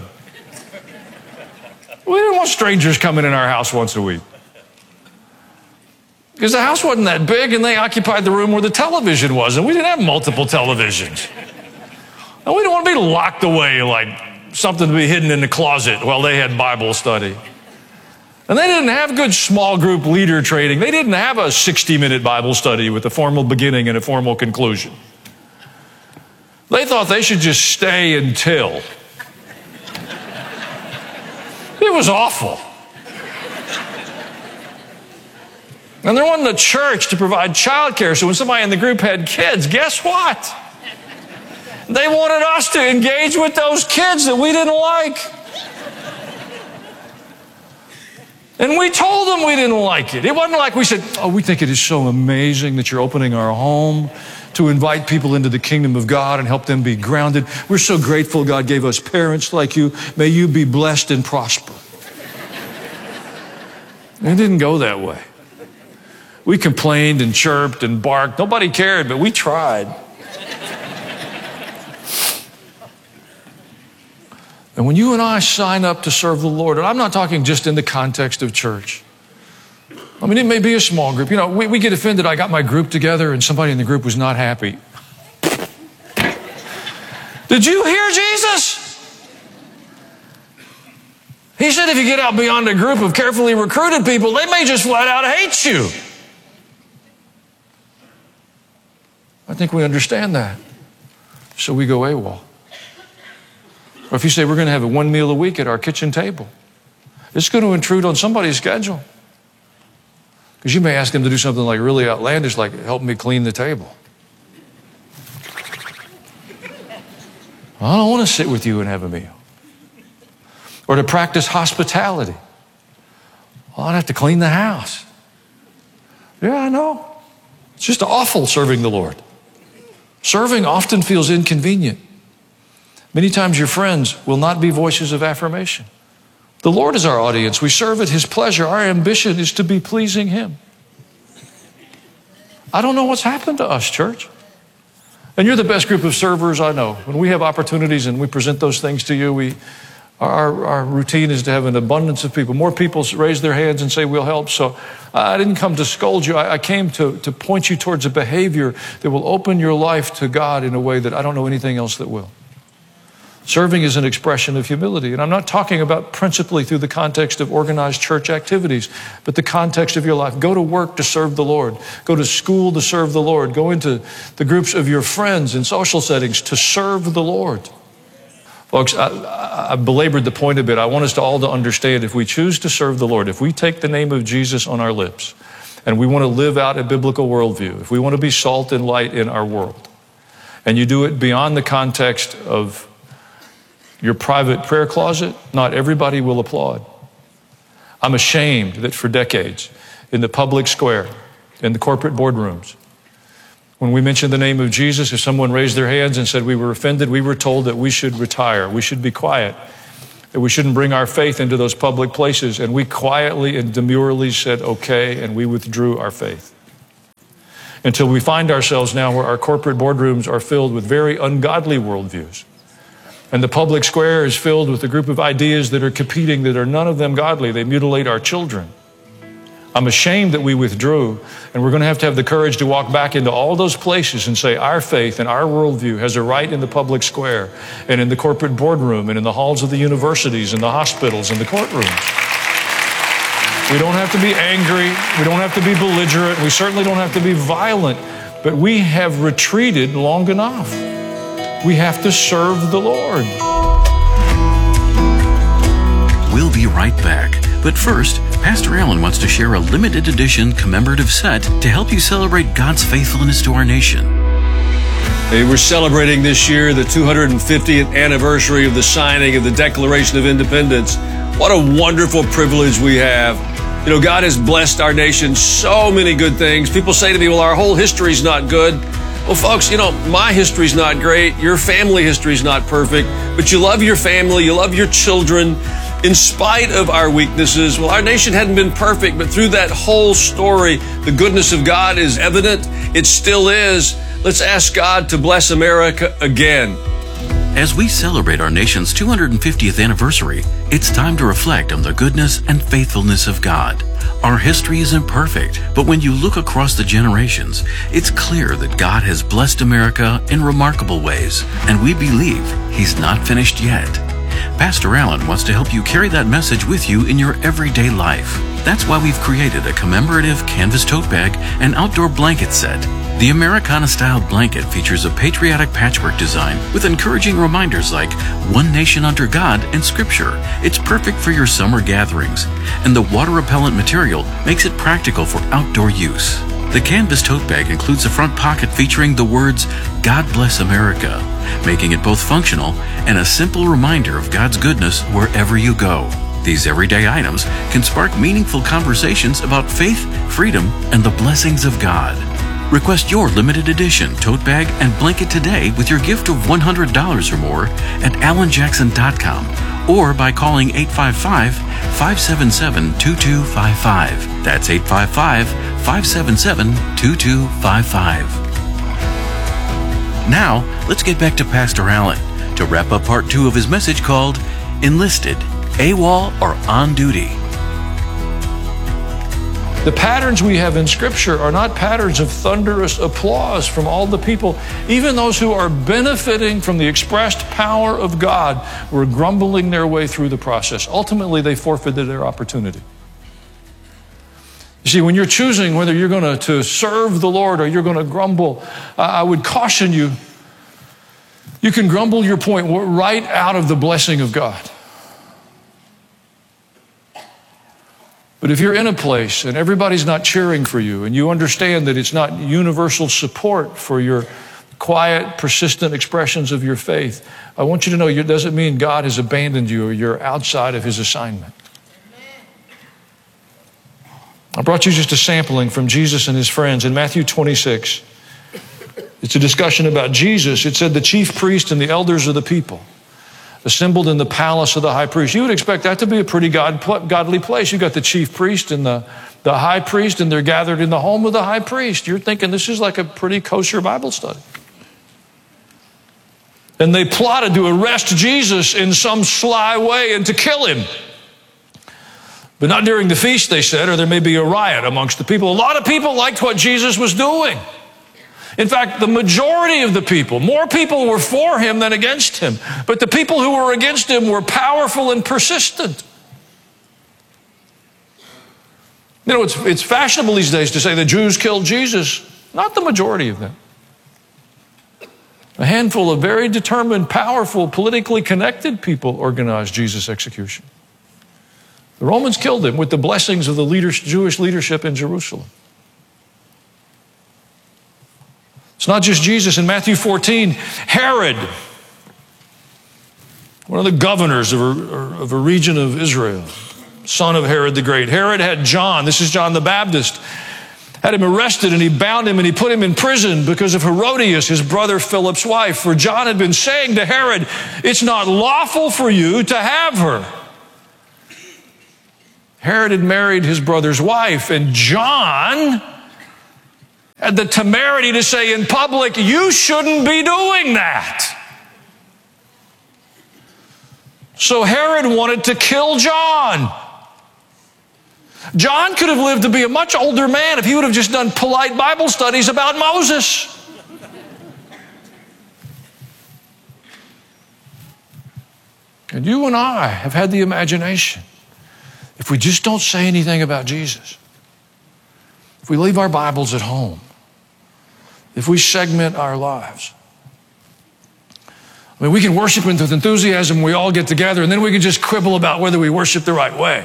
We didn't want strangers coming in our house once a week. Because the house wasn't that big and they occupied the room where the television was, and we didn't have multiple televisions. And we didn't want to be locked away like something to be hidden in the closet while they had Bible study. And they didn't have good small group leader training. They didn't have a sixty-minute Bible study with a formal beginning and a formal conclusion. They thought they should just stay until. It was awful. And there wasn't a church to provide childcare, so when somebody in the group had kids, guess what? They wanted us to engage with those kids that we didn't like. And we told them we didn't like it. It wasn't like we said, oh, we think it is so amazing that you're opening our home to invite people into the kingdom of God and help them be grounded. We're so grateful God gave us parents like you. May you be blessed and prosper. It didn't go that way. We complained and chirped and barked. Nobody cared, but we tried. And when you and I sign up to serve the Lord, and I'm not talking just in the context of church. I mean, it may be a small group. You know, we, we get offended. I got my group together and somebody in the group was not happy. Did you hear Jesus? He said if you get out beyond a group of carefully recruited people, they may just flat out hate you. I think we understand that. So we go AWOL. Or if you say we're going to have a one meal a week at our kitchen table, it's going to intrude on somebody's schedule. Because you may ask them to do something like really outlandish, like help me clean the table. I don't want to sit with you and have a meal. Or to practice hospitality. Well, I'd have to clean the house. Yeah, I know. It's just awful serving the Lord. Serving often feels inconvenient. Many times your friends will not be voices of affirmation. The Lord is our audience. We serve at His pleasure. Our ambition is to be pleasing Him. I don't know what's happened to us, church. And you're the best group of servers I know. When we have opportunities and we present those things to you, we, our, our routine is to have an abundance of people. More people raise their hands and say, we'll help. So I didn't come to scold you. I, I came to, to point you towards a behavior that will open your life to God in a way that I don't know anything else that will. Serving is an expression of humility. And I'm not talking about principally through the context of organized church activities, but the context of your life. Go to work to serve the Lord. Go to school to serve the Lord. Go into the groups of your friends in social settings to serve the Lord. Folks, I, I belabored the point a bit. I want us to all to understand, if we choose to serve the Lord, if we take the name of Jesus on our lips, and we want to live out a biblical worldview, if we want to be salt and light in our world, and you do it beyond the context of your private prayer closet, not everybody will applaud. I'm ashamed that for decades, in the public square, in the corporate boardrooms, when we mentioned the name of Jesus, if someone raised their hands and said we were offended, we were told that we should retire, we should be quiet, that we shouldn't bring our faith into those public places. And we quietly and demurely said, okay, and we withdrew our faith. Until we find ourselves now where our corporate boardrooms are filled with very ungodly worldviews. And the public square is filled with a group of ideas that are competing, that are none of them godly. They mutilate our children. I'm ashamed that we withdrew, and we're going to have to have the courage to walk back into all those places and say our faith and our worldview has a right in the public square and in the corporate boardroom and in the halls of the universities and the hospitals and the courtrooms. We don't have to be angry. We don't have to be belligerent. We certainly don't have to be violent, but we have retreated long enough. We have to serve the Lord. We'll be right back. But first, Pastor Allen wants to share a limited edition commemorative set to help you celebrate God's faithfulness to our nation. Hey, we're celebrating this year the two hundred fiftieth anniversary of the signing of the Declaration of Independence. What a wonderful privilege we have. You know, God has blessed our nation so many good things. People say to me, well, our whole history's not good. Well, folks, you know, my history's not great. Your family history's not perfect. But you love your family. You love your children. In spite of our weaknesses, well, our nation hadn't been perfect, but through that whole story, the goodness of God is evident. It still is. Let's ask God to bless America again. As we celebrate our nation's two hundred fiftieth anniversary, it's time to reflect on the goodness and faithfulness of God. Our history isn't perfect, but when you look across the generations, it's clear that God has blessed America in remarkable ways, and we believe He's not finished yet. Pastor Allen wants to help you carry that message with you in your everyday life. That's why we've created a commemorative canvas tote bag and outdoor blanket set. The Americana-style blanket features a patriotic patchwork design with encouraging reminders like one nation under God and Scripture. It's perfect for your summer gatherings, and the water-repellent material makes it practical for outdoor use. The canvas tote bag includes a front pocket featuring the words, God Bless America, making it both functional and a simple reminder of God's goodness wherever you go. These everyday items can spark meaningful conversations about faith, freedom, and the blessings of God. Request your limited edition tote bag and blanket today with your gift of one hundred dollars or more at alan jackson dot com or by calling eight five five, five seven seven, two two five five. That's eight five five, five seven seven, two two five five. Now, let's get back to Pastor Allen to wrap up part two of his message called Enlisted, AWOL, or On Duty. The patterns we have in Scripture are not patterns of thunderous applause from all the people. Even those who are benefiting from the expressed power of God were grumbling their way through the process. Ultimately, they forfeited their opportunity. You see, when you're choosing whether you're going to, to serve the Lord or you're going to grumble, uh, I would caution you, you can grumble your point right out of the blessing of God. But if you're in a place and everybody's not cheering for you and you understand that it's not universal support for your quiet, persistent expressions of your faith, I want you to know it doesn't mean God has abandoned you or you're outside of His assignment. I brought you just a sampling from Jesus and His friends in Matthew twenty-six. It's a discussion about Jesus. It said the chief priest and the elders of the people assembled in the palace of the high priest. You would expect that to be a pretty God, godly place. You've got the chief priest and the, the high priest, and they're gathered in the home of the high priest. You're thinking this is like a pretty kosher Bible study. And they plotted to arrest Jesus in some sly way and to kill Him. But not during the feast, they said, or there may be a riot amongst the people. A lot of people liked what Jesus was doing. In fact, the majority of the people, more people were for him than against him. But the people who were against him were powerful and persistent. You know, it's, it's fashionable these days to say the Jews killed Jesus. Not the majority of them. A handful of very determined, powerful, politically connected people organized Jesus' execution. The Romans killed him with the blessings of the leaders, Jewish leadership in Jerusalem. It's not just Jesus. In Matthew fourteen, Herod, one of the governors of a, of a region of Israel, son of Herod the Great. Herod had John, this is John the Baptist, had him arrested and he bound him and he put him in prison because of Herodias, his brother Philip's wife. For John had been saying to Herod, it's not lawful for you to have her. Herod had married his brother's wife, and John had the temerity to say in public, you shouldn't be doing that. So Herod wanted to kill John. John could have lived to be a much older man if he would have just done polite Bible studies about Moses. And you and I have had the imagination. If we just don't say anything about Jesus, if we leave our Bibles at home, if we segment our lives, I mean, we can worship with enthusiasm. We all get together, and then we can just quibble about whether we worship the right way.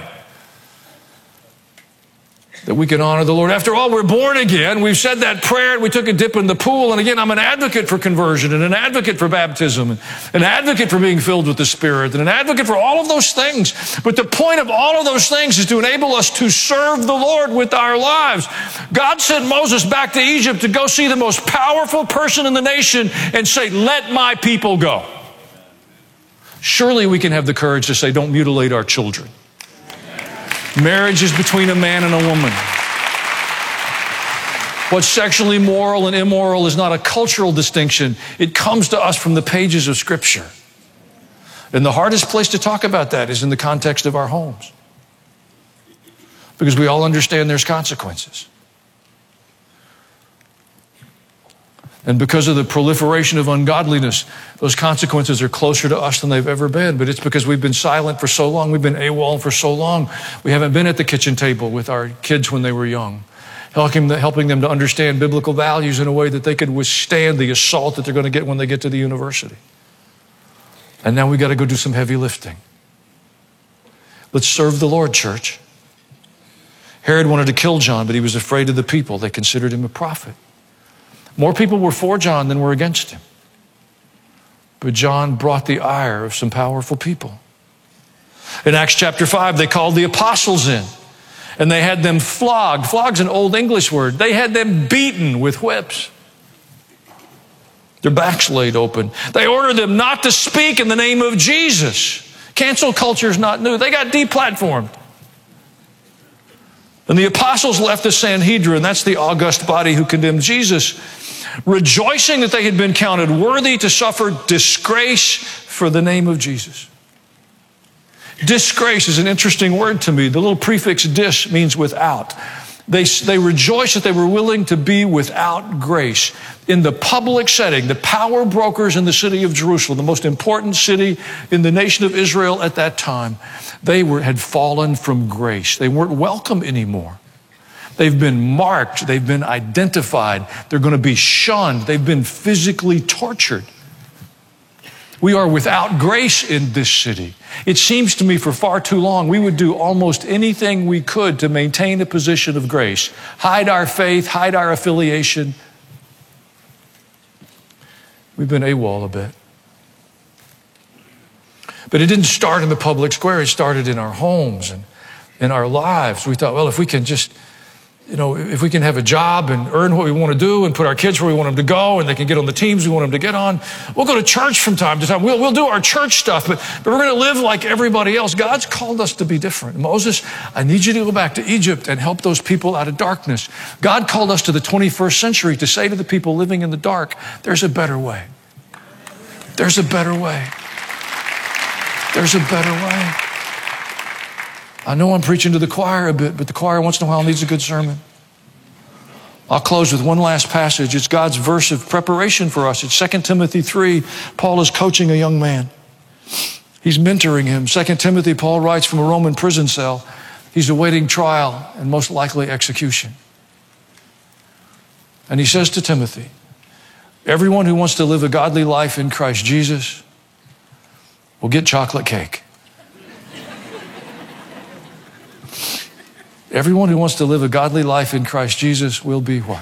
That we can honor the Lord. After all, we're born again. We've said that prayer, and we took a dip in the pool. And again, I'm an advocate for conversion, and an advocate for baptism, and an advocate for being filled with the Spirit, and an advocate for all of those things. But the point of all of those things is to enable us to serve the Lord with our lives. God sent Moses back to Egypt to go see the most powerful person in the nation and say, let my people go. Surely we can have the courage to say, don't mutilate our children. Marriage is between a man and a woman. What's sexually moral and immoral is not a cultural distinction. It comes to us from the pages of Scripture. And the hardest place to talk about that is in the context of our homes. Because we all understand there's consequences. And because of the proliferation of ungodliness, those consequences are closer to us than they've ever been. But it's because we've been silent for so long. We've been AWOL for so long. We haven't been at the kitchen table with our kids when they were young, helping them to understand biblical values in a way that they could withstand the assault that they're going to get when they get to the university. And now we've got to go do some heavy lifting. Let's serve the Lord, church. Herod wanted to kill John, but he was afraid of the people. They considered him a prophet. More people were for John than were against him. But John brought the ire of some powerful people. In Acts chapter five, they called the apostles in, and they had them flogged. Flogged's an old English word. They had them beaten with whips. Their backs laid open. They ordered them not to speak in the name of Jesus. Cancel culture is not new. They got deplatformed. And the apostles left the Sanhedrin, that's the august body who condemned Jesus, rejoicing that they had been counted worthy to suffer disgrace for the name of Jesus. Disgrace is an interesting word to me. The little prefix dis means without. They, they rejoiced that they were willing to be without grace. In the public setting, the power brokers in the city of Jerusalem, the most important city in the nation of Israel at that time, they were, had fallen from grace. They weren't welcome anymore. They've been marked. They've been identified. They're going to be shunned. They've been physically tortured. We are without grace in this city. It seems to me for far too long we would do almost anything we could to maintain a position of grace. Hide our faith, hide our affiliation. We've been AWOL a bit. But it didn't start in the public square. It started in our homes and in our lives. We thought, well, if we can just, you know, if we can have a job and earn what we want to do and put our kids where we want them to go and they can get on the teams we want them to get on, we'll go to church from time to time. We'll, we'll do our church stuff, but, but we're going to live like everybody else. God's called us to be different. Moses, I need you to go back to Egypt and help those people out of darkness. God called us to the twenty-first century to say to the people living in the dark, there's a better way. There's a better way. There's a better way. I know I'm preaching to the choir a bit, but the choir once in a while needs a good sermon. I'll close with one last passage. It's God's verse of preparation for us. It's Second Timothy three. Paul is coaching a young man. He's mentoring him. Second Timothy, Paul writes from a Roman prison cell. He's awaiting trial and most likely execution. And he says to Timothy, everyone who wants to live a godly life in Christ Jesus will get chocolate cake. Everyone who wants to live a godly life in Christ Jesus will be what?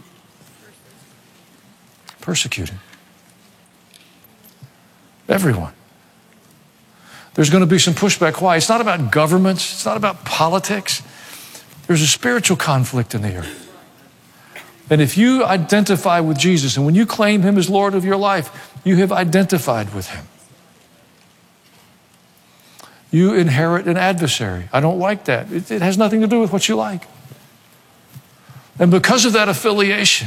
Persecuted. Everyone. There's going to be some pushback. Why? It's not about governments. It's not about politics. There's a spiritual conflict in the earth. And if you identify with Jesus, and when you claim him as Lord of your life, you have identified with him. You inherit an adversary. I don't like that. It, it has nothing to do with what you like. And because of that affiliation,